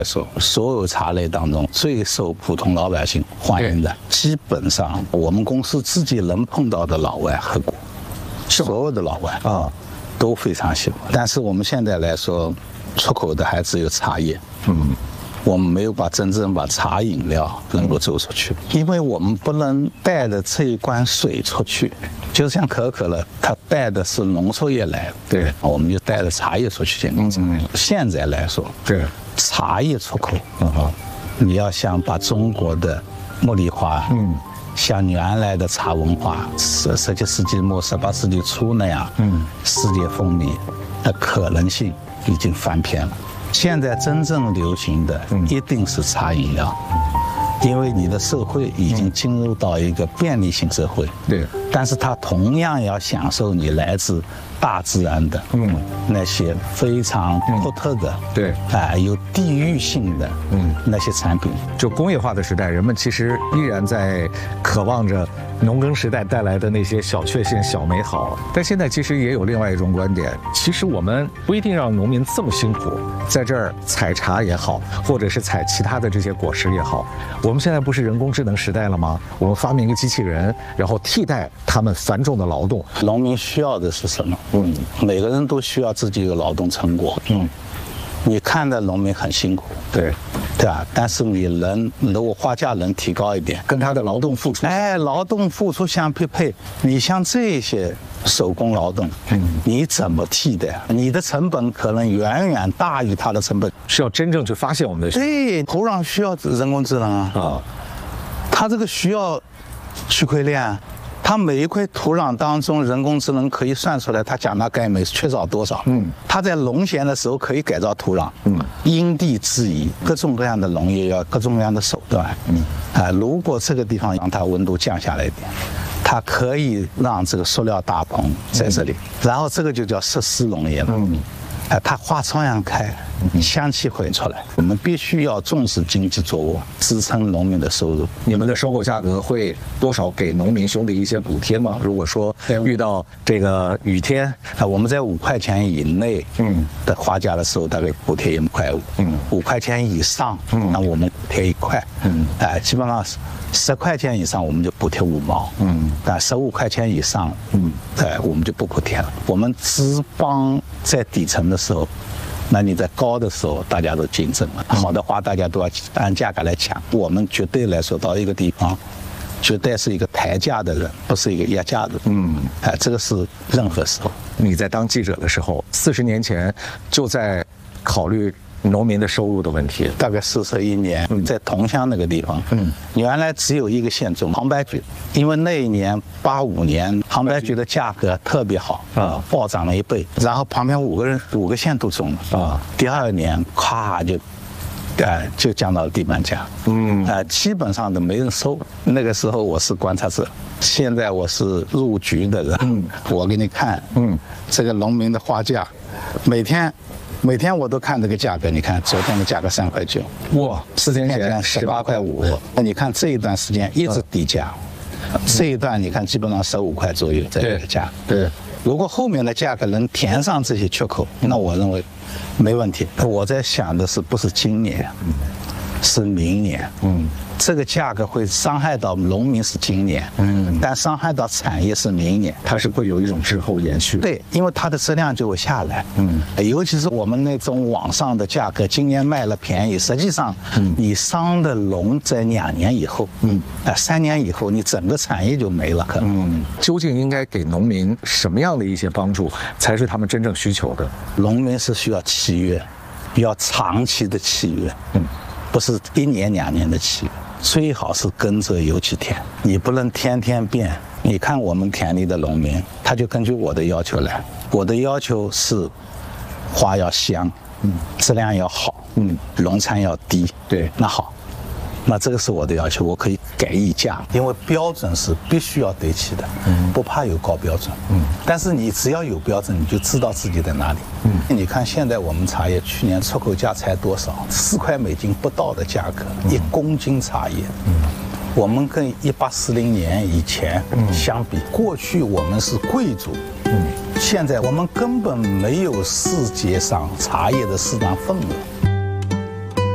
说，所有茶类当中最受普通老百姓欢迎的，基本上我们公司自己能碰到的老外喝过，所有的老外都非常喜欢。但是我们现在来说，出口的还只有茶叶，我们没有真正把茶饮料能够走出去，因为我们不能带着这一罐水出去，就像可口可乐，它带的是浓缩液来的，对，我们就带着茶叶出去。现在来说，对茶叶出口，你要想把中国的茉莉花，像原来的茶文化，17世纪末、18世纪初那样，世界风靡，那可能性已经翻篇了。现在真正流行的一定是茶饮料，因为你的社会已经进入到一个便利性社会，对，但是它同样要享受你来自大自然的，那些非常独特的，对，有地域性的，那些产品。 就工业化的时代，人们其实依然在渴望着农耕时代带来的那些小确幸、小美好。但现在其实也有另外一种观点，其实我们不一定让农民这么辛苦，在这儿采茶也好，或者是采其他的这些果实也好，我们现在不是人工智能时代了吗？我们发明一个机器人，然后替代他们繁重的劳动。 农民需要的是什么？每个人都需要自己有劳动成果。你看的农民很辛苦，对吧？但是你如果花价能提高一点， 跟他的劳动付出， 劳动付出相匹配。你像这些手工劳动，你怎么替代？你的成本可能远远大于他的成本， 是要真正去发现我们的。 对，土壤需要人工智能啊，它这个需要区块链。它每一块土壤当中，人工智能可以算出来它钾钠钙镁缺少多少。它在农闲的时候可以改造土壤。因地制宜，各种各样的农业要各种各样的手段。如果这个地方让它温度降下来一点，它可以让这个塑料大棚在这里，然后这个就叫设施农业了。它花朝阳开，香气会出来。我们必须要重视经济作物，支撑农民的收入。 你们的收购价格会多少给农民兄弟一些补贴吗？如果说遇到这个雨天， 我们在5块钱以内的花价的时候，大概补贴1.5块5块钱以上，那我们补贴1块。基本上10块钱以上我们就补贴5毛。但15块钱以上，我们就不补贴了。我们只帮在底层的时候，那你在高的时候大家都竞争了，好的花大家都要按价格来抢。我们绝对来说到一个地方，绝对是一个抬价的人，不是一个压价的人。这个是任何时候。 你在当记者的时候，40年前就在考虑农民的收入的问题。 大概41年，在桐乡那个地方，原来只有一个县种杭白菊，因为那一年85年杭白菊的价格特别好暴涨了1倍，然后旁边5个县都种了第2年咵就降到了地板价，基本上都没人收。那个时候我是观察者，现在我是入局的人，我给你看，这个农民的花价，每天我都看这个价格，你看昨天的价格3.9块， 哇，4天前 18.5块。那你看这一段时间一直低价，这一段你看基本上15块左右这个价。对，如果后面的价格能填上这些缺口，那我认为没问题。我在想的是不是今年，是明年。这个价格会伤害到农民是今年，但伤害到产业是明年， 它是会有一种滞后延续。 对，因为它的质量就会下来。尤其是我们那种网上的价格，今年卖了便宜，实际上你伤的农在2年以后，3年以后，你整个产业就没了。可能究竟应该给农民什么样的一些帮助，才是他们真正需求的？ 农民是需要契约，要长期的契约，不是1年2年的契约。最好是跟着油漆田，你不能天天变。你看我们田里的农民，他就根据我的要求来。我的要求是花要香，质量要好，农残要低。对，那好，那这个是我的要求，我可以改议价，因为标准是必须要对齐的，不怕有高标准。但是你只要有标准，你就知道自己在哪里。你看现在我们茶叶去年出口价才多少？4块美金不到的价格，1公斤茶叶。我们跟1840年以前相比，过去我们是贵族，现在我们根本没有世界上茶叶的市场份额。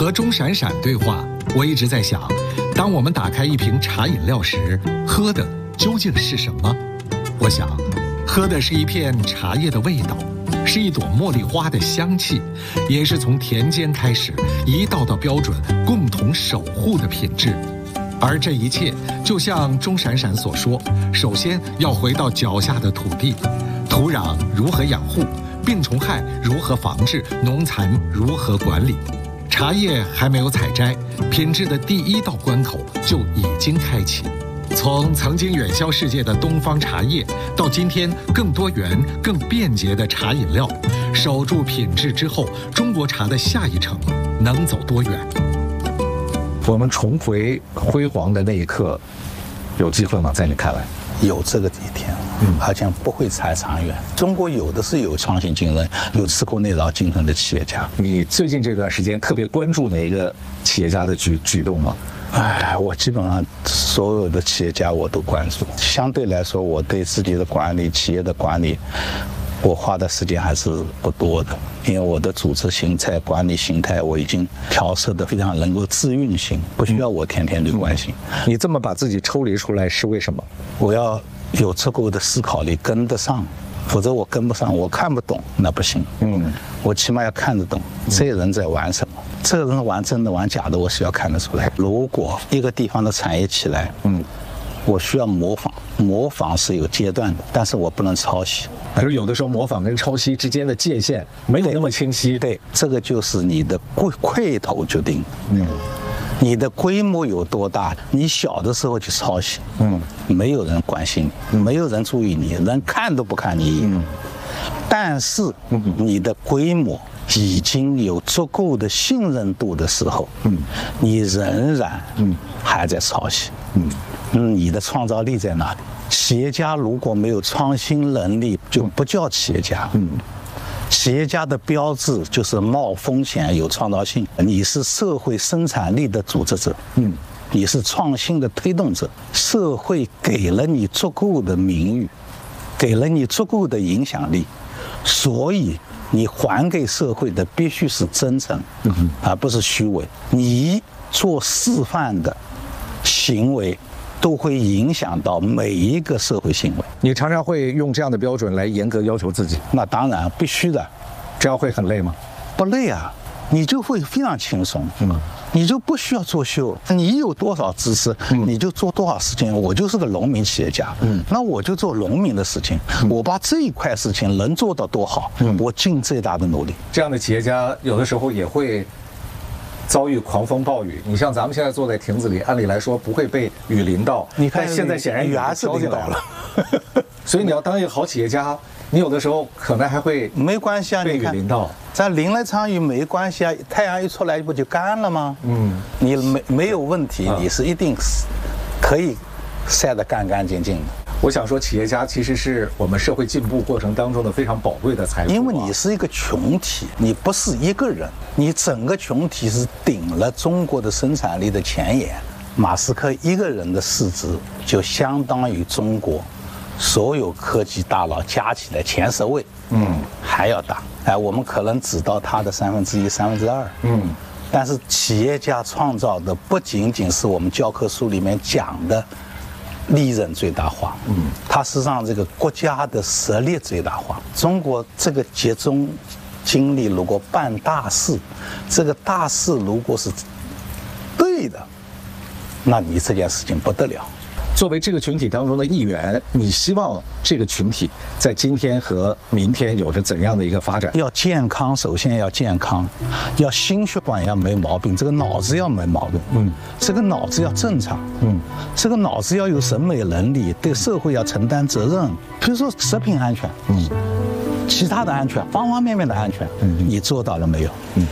和钟闪闪对话，我一直在想，当我们打开一瓶茶饮料时，喝的究竟是什么？我想，喝的是一片茶叶的味道，是一朵茉莉花的香气，也是从田间开始一道道标准共同守护的品质。而这一切，就像钟闪闪所说，首先要回到脚下的土地，土壤如何养护，病虫害如何防治，农残如何管理。茶叶还没有采摘，品质的第一道关口就已经开启。从曾经远销世界的东方茶叶，到今天更多元、更便捷的茶饮料，守住品质之后，中国茶的下一程能走多远？ 我们重回辉煌的那一刻，有机会吗？在你看来， 有这个一天，而且不会太长远。中国有的是有创新精神、有吃苦耐劳精神的企业家。 你最近这段时间特别关注哪一个企业家的举动吗？ 我基本上所有的企业家我都关注。相对来说，我对自己的管理、企业的管理，我花的时间还是不多的，因为我的组织形态、管理形态我已经调设的非常能够自运行，不需要我天天去关心。 你这么把自己抽离出来是为什么？ 我要有足够的思考力跟得上，否则我跟不上，我看不懂那不行。我起码要看得懂这个人在玩什么，这个人玩真的玩假的，我是要看得出来。如果一个地方的产业起来，我需要模仿，模仿是有阶段的，但是我不能抄袭。 可是有的时候模仿跟抄袭之间的界限没有那么清晰。 对，这个就是你的块头决定。你的规模有多大？你小的时候去抄袭，没有人关心，没有人注意你，人看都不看你一眼。但是你的规模已经有足够的信任度的时候，你仍然还在抄袭，你的创造力在哪里？企业家如果没有创新能力，就不叫企业家。企业家的标志就是冒风险、有创造性。你是社会生产力的组织者，你是创新的推动者。社会给了你足够的名誉，给了你足够的影响力，所以你还给社会的必须是真诚，而不是虚伪。你做示范的行为都会影响到每一个社会行为。 你常常会用这样的标准来严格要求自己？ 那当然必须的。 这样会很累吗？ 不累啊，你就会非常轻松。你就不需要作秀，你有多少知识，你就做多少事情。我就是个农民企业家，那我就做农民的事情，我把这一块事情能做到多好，我尽最大的努力。 这样的企业家有的时候也会遭遇狂风暴雨。你像咱们现在坐在亭子里，按理来说不会被雨淋到， 你看现在显然雨还是淋到了。 所以你要当一个好企业家，你有的时候可能还会没关系啊， 被雨淋到。 咱淋了场雨没关系啊，太阳一出来不就干了吗？你没有问题，你是一定可以晒得干干净净的。 我想说，企业家其实是我们社会进步过程当中的非常宝贵的财富。 因为你是一个群体，你不是一个人，你整个群体是顶了中国的生产力的前沿。马斯克一个人的市值就相当于中国所有科技大佬加起来前10位，还要大。我们可能只到他的1/3、2/3，但是企业家创造的不仅仅是我们教科书里面讲的利润最大化，它是让这个国家的实力最大化。中国这个集中精力如果办大事，这个大事如果是对的，那你这件事情不得了。 作为这个群体当中的一员，你希望这个群体在今天和明天有着怎样的一个发展？ 要健康，首先要健康，要心血管要没毛病，这个脑子要没毛病，这个脑子要正常，这个脑子要有审美能力，对社会要承担责任。比如说食品安全，其他的安全，方方面面的安全，你做到了没有？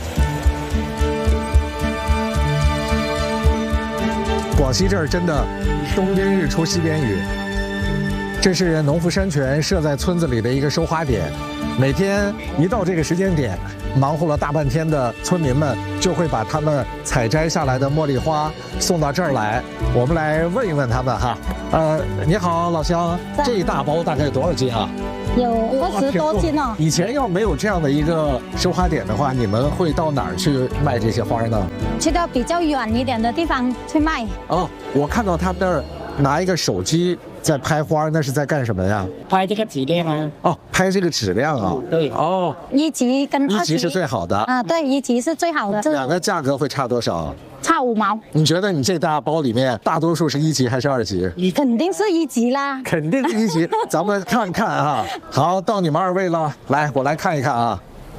广西这儿真的东边日出西边雨，这是农夫山泉设在村子里的一个收花点。每天一到这个时间点，忙活了大半天的村民们就会把他们采摘下来的茉莉花送到这儿来。我们来问一问他们哈。你好，老乡，这一大包大概多少斤啊？ 有20多斤哦。 以前要没有这样的一个收花点的话，你们会到哪儿去卖这些花呢？ 去到比较远一点的地方去卖。 哦，我看到他们那儿拿一个手机在拍花，那是在干什么呀？ 拍这个质量啊。 哦，拍这个质量啊。 对。 哦 ，1级跟2级是最好的啊，对，1级是最好的。 两个价格会差多少？ 差5毛。你觉得你这大包里面大多数是1级还是2级？ 肯定是1级啦。 肯定是1级，咱们看看啊。好，到你们2位了，来，我来看一看啊。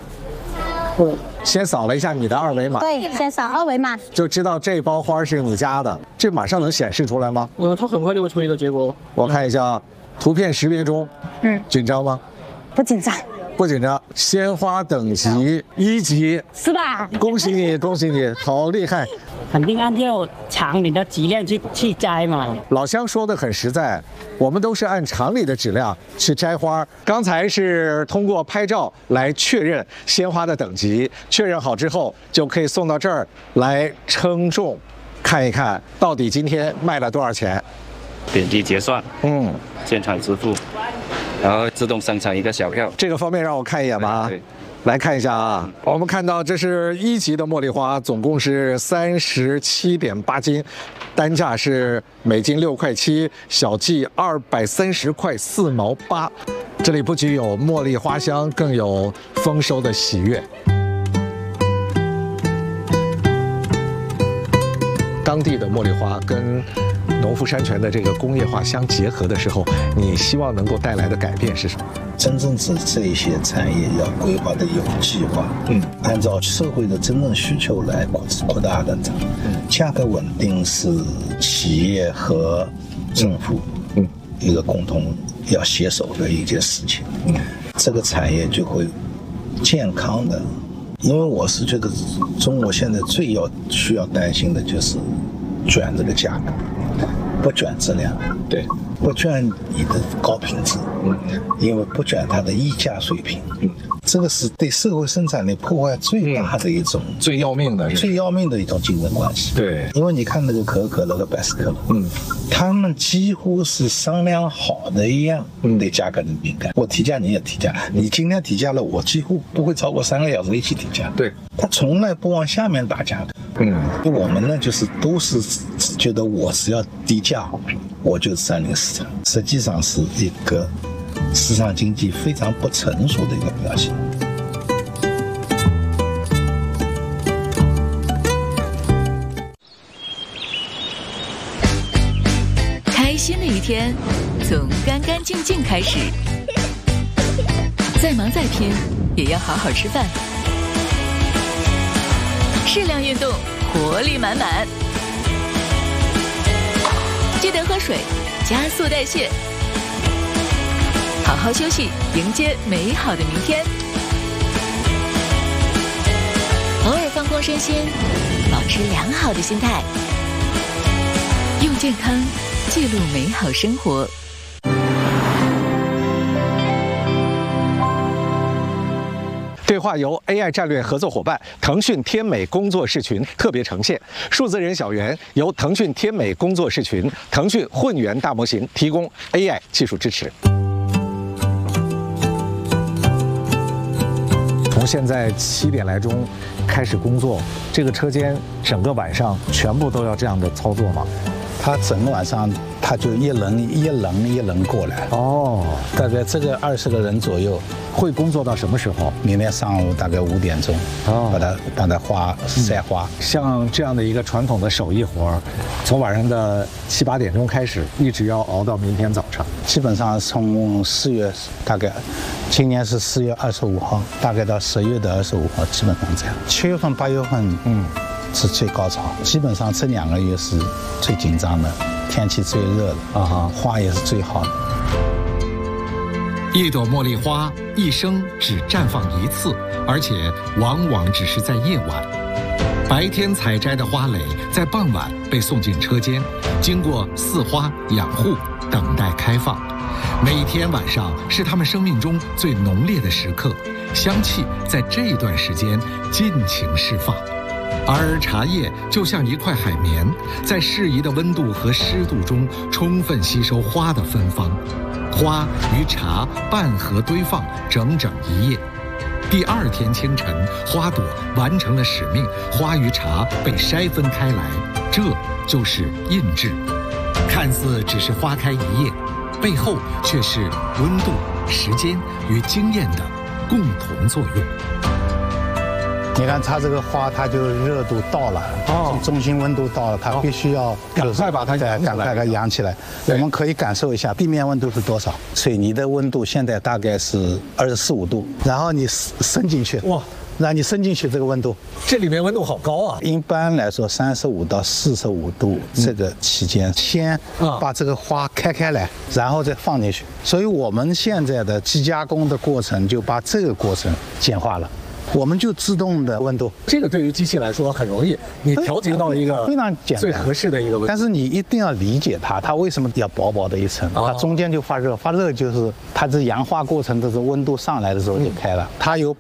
先扫了一下你的2维码。 对，先扫2维码， 就知道这包花是你家的。这马上能显示出来吗？ 它很快就会出一个结果。 我看一下，图片识别中，紧张吗？ 不紧张。 不紧张，鲜花等级1级， 是吧？ 恭喜你，恭喜你，好厉害！ 肯定按照厂里的质量去摘嘛。 老乡说的很实在，我们都是按厂里的质量去摘花。刚才是通过拍照来确认鲜花的等级，确认好之后就可以送到这儿来称重，看一看到底今天卖了多少钱。 点击结算，现场支付。然后自动生成一个小票， 这个方便让我看一眼吗？ 对， 来看一下啊，我们看到这是1级的茉莉花，总共是37.8斤，单价是每斤6块7，小计230块4毛8。这里不仅有茉莉花香，更有丰收的喜悦。当地的茉莉花跟农夫山泉的这个工业化相结合的时候，你希望能够带来的改变是什么？ 真正是这些产业要规划的有计划，按照社会的真正需求来扩大的增长。价格稳定是企业和政府一个共同要携手的一件事情。这个产业就会健康的，因为我是觉得中国现在最需要担心的就是卷这个价格。不卷质量，对，不卷你的高品质，因为不卷它的溢价水平，这个是对社会生产力破坏最大的一种、 最要命的一种竞争关系。 对， 因为你看那个可口可乐和百事可乐，他们几乎是商量好的一样，对价格的敏感。我提价你也提价，你今天提价了，我几乎不会超过3个小时一起提价。 对， 他从来不往下面打价的。我们呢就是都是觉得我只要低价，我就占领市场，实际上是一个市场经济非常不成熟的一个表现。 开心的一天从干干净净开始，再忙再拼也要好好吃饭，适量运动，活力满满。记得喝水，加速代谢，好好休息，迎接美好的明天。偶尔放空身心，保持良好的心态，用健康记录美好生活。 对话由 AI 战略合作伙伴腾讯天美工作室群特别呈现，数字人小圆由腾讯天美工作室群、腾讯混元大模型提供 AI 技术支持。从现在7点来钟开始工作，这个车间整个晚上全部都要这样的操作吗？ 他整个晚上他就一轮过来。 哦， 大概这个20个人左右。 会工作到什么时候？ 明天上午大概5点钟，把它晒花。 像这样的一个传统的手艺活，从晚上的7、8点钟开始，一直要熬到明天早上。 基本上从4月，大概今年是4月25号，大概到10月的25号，基本上这样。7月份、8月份，是最高潮。基本上这2个月是最紧张的，天气最热的花也是最好的。 一朵茉莉花一生只绽放1次，而且往往只是在夜晚。白天采摘的花蕾在傍晚被送进车间，经过饲花、养护，等待开放。每天晚上是他们生命中最浓烈的时刻，香气在这段时间尽情释放。而茶叶就像一块海绵，在适宜的温度和湿度中充分吸收花的芬芳。 花与茶半盒堆放整整1夜。第2天清晨，花朵完成了使命，花与茶被筛分开来，这就是印制。看似只是花开1夜，背后却是温度、时间与经验的共同作用。 你看它这个花，它就热度到了，中心温度到了，它必须要赶快把它赶快给它扬起来。我们可以感受一下地面温度是多少。水泥的温度现在大概是24、25度，然后你伸进去，哇，让你伸进去这个温度， 这里面温度好高啊！ 一般来说35到45度这个期间，先把这个花开来，然后再放进去。所以我们现在的机加工的过程就把这个过程简化了。我们就自动的温度， 这个对于机器来说很容易，你调节到一个非常简单、 最合适的一个温度。 但是你一定要理解它为什么要薄薄的一层，它中间就发热，发热就是它这氧化过程的时候温度上来的时候就开了。它有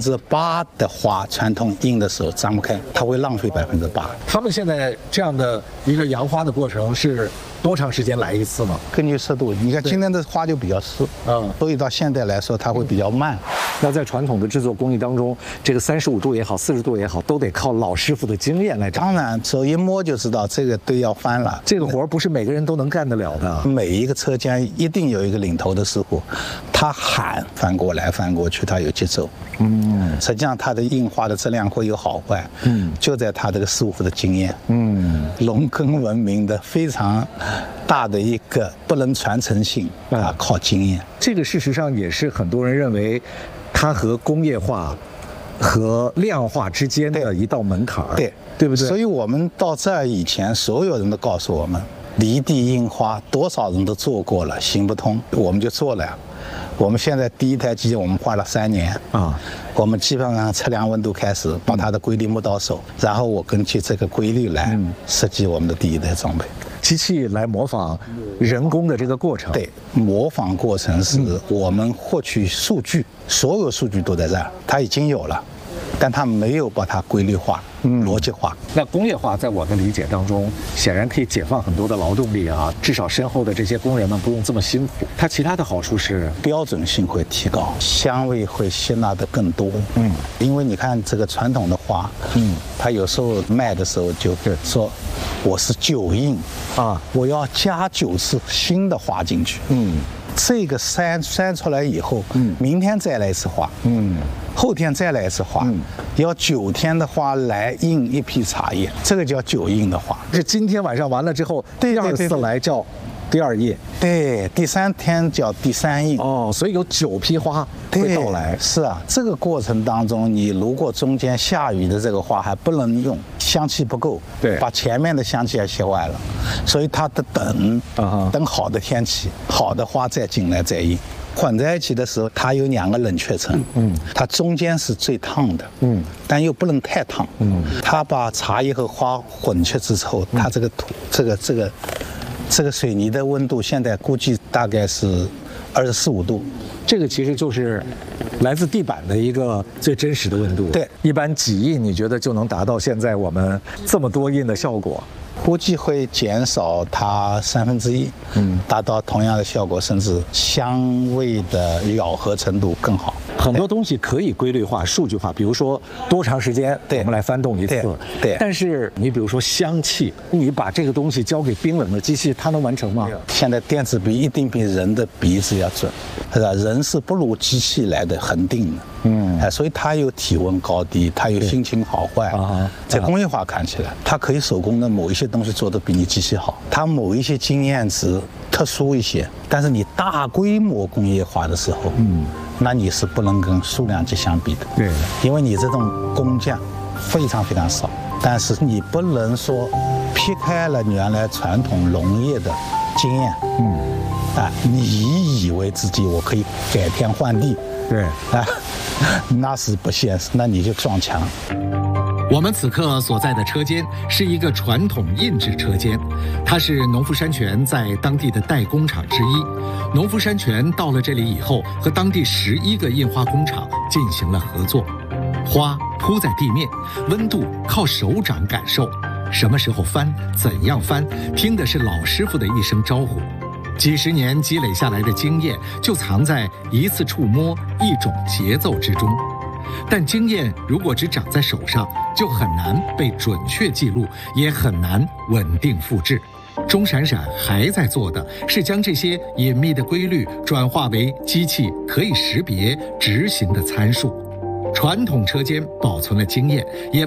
8%的花传统印的时候张不开，它会浪费8%。 他们现在这样的一个扬花的过程是多长时间来一次呢？ 根据湿度，你看今天的花就比较湿，所以到现在来说它会比较慢。 那在传统的制作工艺当中，这个35度也好，40度也好，都得靠老师傅的经验来掌握。 当然，手一摸就知道这个堆要翻了。 这个活不是每个人都能干得了的。 每一个车间一定有一个领头的师傅，他喊翻过来翻过去，他有节奏。实际上他的印花的质量会有好坏，就在他这个师傅的经验。农耕文明的非常大的一个不能传承性啊，靠经验。 这个事实上也是很多人认为，它和工业化和量化之间的一道门槛，对不对？ 所以我们到这儿以前，所有人都告诉我们，离地印花多少人都做过了，行不通，我们就做了呀。我们现在第一台机我们花了3年啊，我们基本上测量温度开始，把它的规律摸到手，然后我根据这个规律来设计我们的第一代装备。 机器来模仿人工的这个过程。 对，模仿过程是我们获取数据，所有数据都在这儿，它已经有了，但它没有把它规律化、逻辑化。 那工业化在我的理解当中，显然可以解放很多的劳动力啊，至少身后的这些工人们不用这么辛苦。它其他的好处是标准性会提高，香味会吸纳的更多。因为你看这个传统的花，它有时候卖的时候就说我是9印啊，我要加9次新的花进去。这个筛出来以后，明天再来一次花，后天再来一次花，要9天的花来印一批茶叶，这个叫9印的花。 这今天晚上完了之后，第2次来叫第2页， 对，第3天叫第3印。 所以有9批花会到来。 是啊，这个过程当中，你如果中间下雨的这个花还不能用，香气不够，把前面的香气也吸坏了，所以它的等好的天气，好的花再进来再印。混在一起的时候，它有2个冷却层，它中间是最烫的，但又不能太烫，它把茶叶和花混却之后，它这个土，这个水泥的温度现在估计大概是24、25度， 这个其实就是来自地板的一个最真实的温度。 对， 一般几印你觉得就能达到现在我们这么多印的效果？ 估计会减少它1/3，达到同样的效果，甚至香味的咬合程度更好。 很多东西可以规律化、数据化，比如说多长时间我们来翻动一次。 对。 但是你比如说香气，你把这个东西交给冰冷的机器，它能完成吗？ 现在电子鼻一定比人的鼻子要准，是吧？人是不如机器来的恒定的。所以它有体温高低，它有心情好坏。在工业化看起来，它可以手工的某一些东西做得比你机器好，它某一些经验值特殊一些。但是你大规模工业化的时候，那你是不能跟数量级相比的。 对， 因为你这种工匠非常非常少，但是你不能说劈开了原来传统农业的经验，你以为自己我可以改天换地，那是不现实，那你就撞墙。 我们此刻所在的车间是一个传统印制车间，它是农夫山泉在当地的代工厂之一。农夫山泉到了这里以后，和当地11个印花工厂进行了合作。花铺在地面，温度靠手掌感受，什么时候翻，怎样翻，听的是老师傅的一声招呼。 几十年积累下来的经验，就藏在一次触摸、一种节奏之中。但经验如果只长在手上，就很难被准确记录，也很难稳定复制。钟闪闪还在做的是将这些隐秘的规律转化为机器可以识别、执行的参数。传统车间保存了经验，也